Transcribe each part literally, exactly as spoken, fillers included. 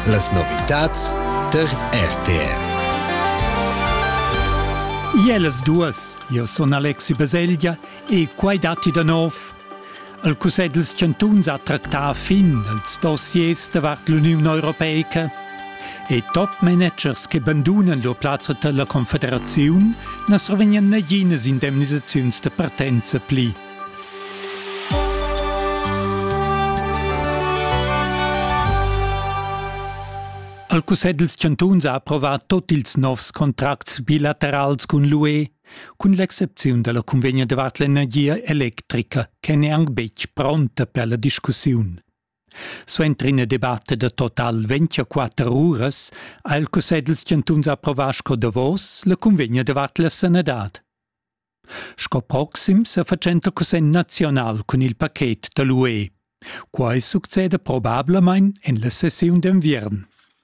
Las novitats der R T R. Ielas duas, io son Alexi Baselgia e quai dati da nov. Il Cusset dels Chantuns ha tractat fin als dossiers davart l'Unione Europeica e top managers che abandunan lo plazza della Confederazione ne survegnan neginas indemnisaziuns de partenza pli. Il Cusset dels Chantuns ha approvat tutti ils novs contracts bilaterals con l'U E, con l'excepzione della convegna davart l'energia elettrica, che ne è bec pronta per la discussione. Suentra in debatte de total ventiquattro ures, ha il Cusset dels Chantuns approvat sco Davos la convegna davart la Senadat. Sco proxim se facenta il Cusset nazional con il paquet dell'U E, quai succede probabilmente in la sessione d'inverno.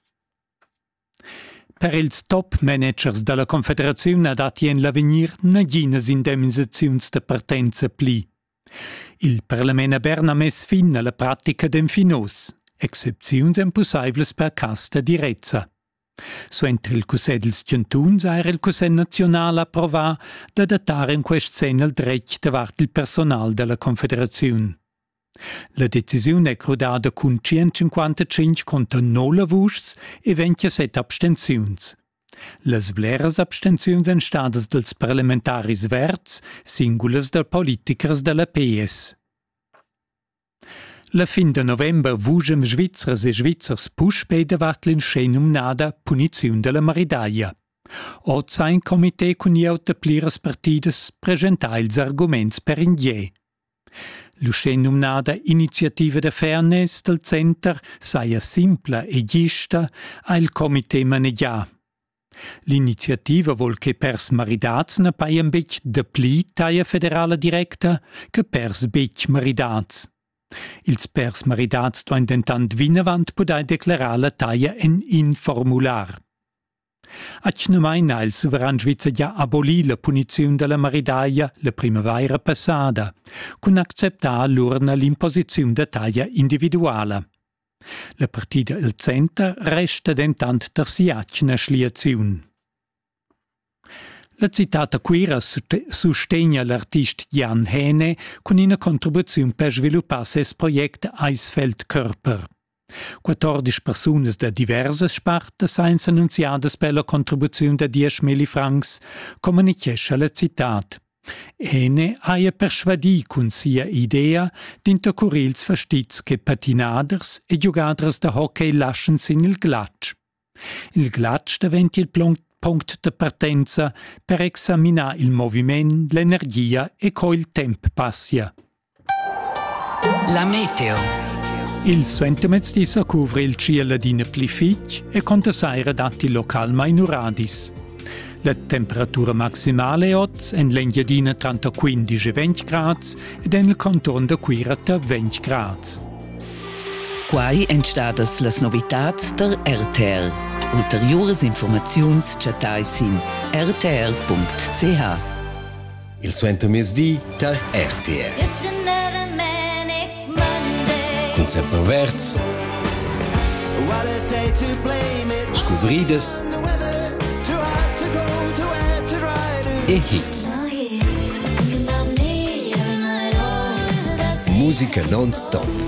Per ils top managers della Confederazione ha dati in l'avenir neginas indemnisaziuns de partenza pli. Il Parlamento a Berna ha mes fin alla pratica d'enfinos, excepziuns impossibles per casta direzza. Suentra il Cusset dels Chantuns era il Cusset nazionale approvat da datare in quest sen il dretg davart il personal della Confederazione. La decisione è crudata con centocinquantacinque contro nove vots e ventisette abstenziuns. Las bleras abstenziuns en stadas dels parlamentaris verts, singulas del politikers della P S. La fin de november vugem Svizzers e Svizzers puspei davart l'inscenumnada puniziun della Maridaia. Oz ha in comité con iauta pliras partidas presenta ils arguments per indier. L'uscenumnada iniziativa de fairness del center saia simpla e gista a il comité manegià. L'iniziativa vol che pers maridats ne paian bec de pli taia federala directa che pers bec maridats. Ils pers maridats doin dentant vinavant podai declarar la taia en informular. Acnamaina il soveran Svizzer già abolì la punizione della maridaia la primavera passata, con acceptar l'urna l'imposizione da taglia individuale. La partita il center resta dentant terziacna schliazione. La citata quira sostegna l'artista Jan Hene con una contribuzione per sviluppare ses project Eisfeldkörper. quattordici persone da diverse spartes sain annunziadas per la contribuzione da diecimila francs, comunichesce la citat. Ene aia persvadì con sia idea d'intercurrir ils fastiz che patinaders e giocaders da hockey lascian sin il glatsch. Il glatsch diventa il punct de partenza per examinar il movimento, l'energia e co il temp passia. La meteo. Il suentemez di sa cuvre il cielo di pli fitg e conta saira dati local mainuradis. La temperatura maximale è oz en l'engiadina tra quindici e venti gradi ed en il contorno da quira da venti gradi. Quai entstadas las novitats der R T R. Ulteriores informaziuns chatais in r t r punct c h. Il suentemez di der R T R. Con sempre verts, scuvrides e hits. Musica non stop.